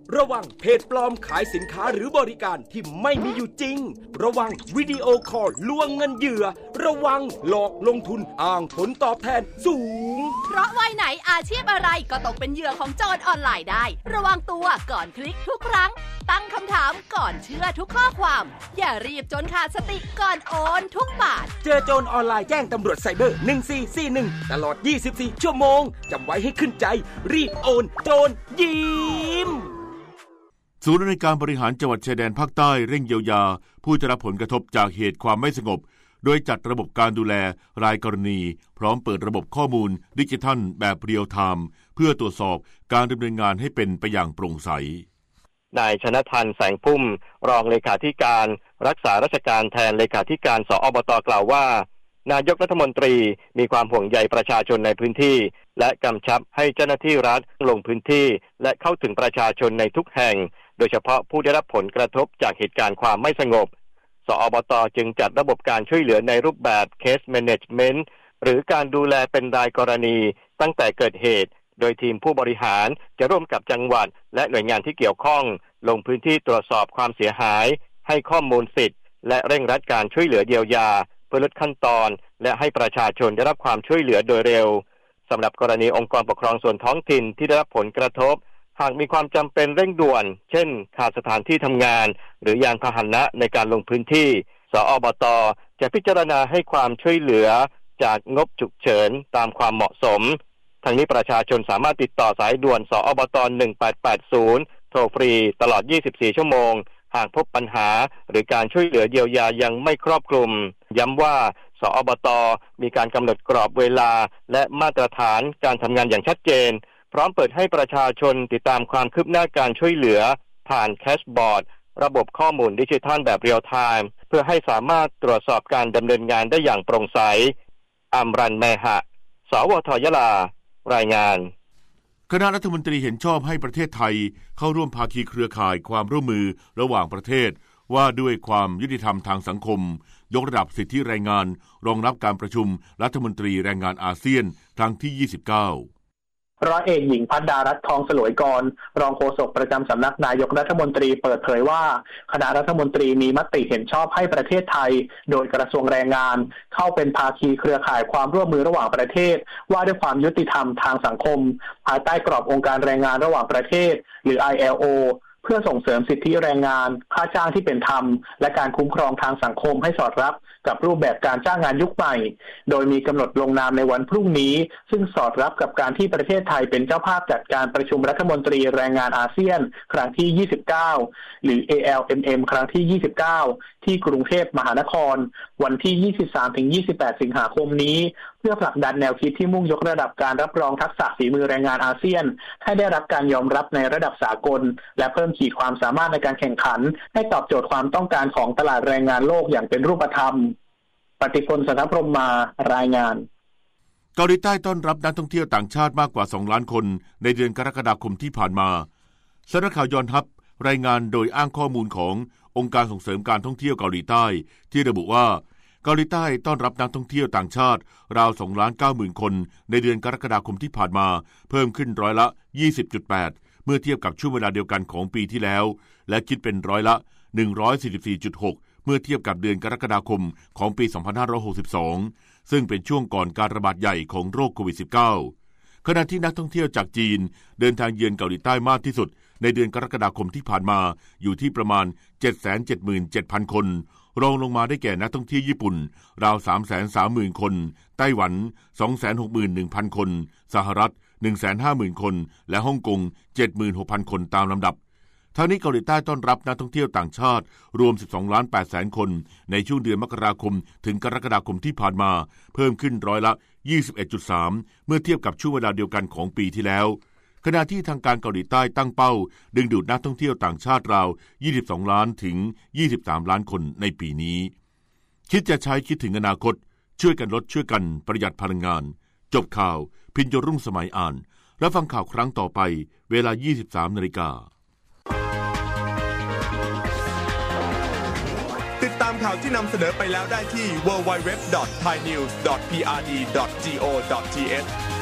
ระวังเพจปลอมขายสินค้าหรือบริการที่ไม่มีอยู่จริงระวังวิดีโอคอลลวงเงินเหยื่อระวังหลอกลงทุนอ้างผลตอบแทนสูงเพราะวัยไหนอาชีพอะไรก็ตกเป็นเหยื่อของโจรออนไลน์ได้ระวังตัวก่อนคลิกทุกครั้งตั้งคำถามก่อนเชื่อทุกข้อความอย่ารีบจนขาดสติก่อนโอนทุกบาทเจอโจรออนไลน์แจ้งตำรวจไซเบอร์1441ตลอด24ชั่วโมงจำไว้ให้ขึ้นใจรีบโอนโจรยิ้มศูนย์ในการบริหารจังหวัดชายแดนภาคใต้เร่งเยียวยาผู้ได้รับผลกระทบจากเหตุความไม่สงบโดยจัดระบบการดูแลรายกรณีพร้อมเปิดระบบข้อมูลดิจิทัลแบบเรียลไทม์เพื่อตรวจสอบการดำเนินงานให้เป็นไปอย่างโปร่งใสนายชนทันแสงพุ่มรองเลขาธิการรักษาราชการแทนเลขาธิการสอบต.กล่าวว่านายกรัฐมนตรีมีความห่วงใยประชาชนในพื้นที่และกำชับให้เจ้าหน้าที่รัฐลงพื้นที่และเข้าถึงประชาชนในทุกแห่งโดยเฉพาะผู้ได้รับผลกระทบจากเหตุการณ์ความไม่สงบสอบต.จึงจัดระบบการช่วยเหลือในรูปแบบ Case Management หรือการดูแลเป็นรายกรณีตั้งแต่เกิดเหตุโดยทีมผู้บริหารจะร่วมกับจังหวัดและหน่วยงานที่เกี่ยวข้องลงพื้นที่ตรวจสอบความเสียหายให้ข้อมูลสิทธิ์และเร่งรัดการช่วยเหลือเยียวยาเพื่อลดขั้นตอนและให้ประชาชนได้รับความช่วยเหลือโดยเร็วสำหรับกรณีองค์กรปกครองส่วนท้องถิ่นที่ได้รับผลกระทบหากมีความจำเป็นเร่งด่วนเช่นขาดสถานที่ทำงานหรือยานพาหนะในการลงพื้นที่สอบต.จะพิจารณาให้ความช่วยเหลือจากงบฉุกเฉินตามความเหมาะสมทางนี้ประชาชนสามารถติดต่อสายด่วนสอบต. 1880โทรฟรีตลอด24ชั่วโมงหากพบปัญหาหรือการช่วยเหลือเยียวยายังไม่ครอบคลุมย้ำว่าสอบต.มีการกำหนดกรอบเวลาและมาตรฐานการทำงานอย่างชัดเจนพร้อมเปิดให้ประชาชนติดตามความคืบหน้าการช่วยเหลือผ่านแคชบอร์ดระบบข้อมูลดิจิทัลแบบเรียลไทม์เพื่อให้สามารถตรวจสอบการดำเนินงานได้อย่างโปร่งใสอัมรันแมหะสวท.ยะลารายงานคณะรัฐมนตรีเห็นชอบให้ประเทศไทยเข้าร่วมภาคีเครือข่ายความร่วมมือระหว่างประเทศว่าด้วยความยุติธรรมทางสังคมยกระดับสิทธิแรงงานรองรับการประชุมรัฐมนตรีแรงงานอาเซียนครั้งที่29 ร้อยเอกหญิงภัดดารัตน์ทองสลวยกรรองโฆษกประจำสำนักนายกรัฐมนตรีเปิดเผยว่าคณะรัฐมนตรีมีมติเห็นชอบให้ประเทศไทยโดยกระทรวงแรงงานเข้าเป็นภาคีเครือข่ายความร่วมมือระหว่างประเทศว่าด้วยความยุติธรรมทางสังคมภายใต้กรอบองค์การแรงงานระหว่างประเทศหรือ ILO เพื่อส่งเสริมสิทธิแรงงานค่าจ้างที่เป็นธรรมและการคุ้มครองทางสังคมให้สอดรับกับรูปแบบการจ้างงานยุคใหม่โดยมีกำหนดลงนามในวันพรุ่งนี้ซึ่งสอดรับกับการที่ประเทศไทยเป็นเจ้าภาพจัดการประชุมรัฐมนตรีแรงงานอาเซียนครั้งที่29หรือ ALMM ครั้งที่29ที่กรุงเทพมหานครวันที่ 23-28 สิงหาคมนี้เพื่อผลักดันแนวคิดที่มุ่งยกระดับการรับรองทักษะฝีมือแรงงานอาเซียนให้ได้รับการยอมรับในระดับสากลและเพิ่มขีดความสามารถในการแข่งขันให้ตอบโจทย์ความต้องการของตลาดแรงงานโลกอย่างเป็นรูปธรรมปฏิพล สันทพรหมมารายงานเกาหลีใต้ต้อนรับนักท่องเที่ยวต่างชาติมากกว่า2ล้านคนในเดือนกรกฎาคมที่ผ่านมาสำนักข่าวยอนฮับรายงานโดยอ้างข้อมูลขององค์การส่งเสริมการท่องเที่ยวเกาหลีใต้ที่ระบุว่าเกาหลีใต้ต้อนรับนักท่องเที่ยวต่างชาติราว 2,90,000 คนในเดือนกรกฎาคมที่ผ่านมาเพิ่มขึ้นร้อยละ 20.8 เมื่อเทียบกับช่วงเวลาเดียวกันของปีที่แล้วและคิดเป็นร้อยละ 144.6 เมื่อเทียบกับเดือนกรกฎาคมของปี 2562 ซึ่งเป็นช่วงก่อนการระบาดใหญ่ของโรคโควิด -19 ขณะที่นักท่องเที่ยวจากจีนเดินทางเยือนเกาหลีใต้มากที่สุดในเดือนกรกฎาคมที่ผ่านมาอยู่ที่ประมาณ 777,000 คนรองลงมาได้แก่นักท่องเที่ยวญี่ปุ่นราว 330,000 คนไต้หวัน 261,000 คนสหรัฐ 150,000 คนและฮ่องกง 76,000 คนตามลำดับทั้งนี้เกาหลีใต้ต้อนรับนักท่องเที่ยวต่างชาติรวม 12.8 คนในช่วงเดือนมกราคมถึงกรกฎาคมที่ผ่านมาเพิ่มขึ้นร้อยละ 21.3 เมื่อเทียบกับช่วงเวลาเดียวกันของปีที่แล้วขณะที่ทางการเกาหลีใต้ตั้งเป้าดึงดูดนักท่องเที่ยวต่างชาติราว22ล้านถึง23ล้านคนในปีนี้คิดจะใช้คิดถึงอนาคตช่วยกันลดช่วยกันประหยัดพลังงานจบข่าวพิญโยรุ่งสมัยอ่านและฟังข่าวครั้งต่อไปเวลา 23:00 น. ติดตามข่าวที่นำเสนอไปแล้วได้ที่ www.thainews.prd.go.th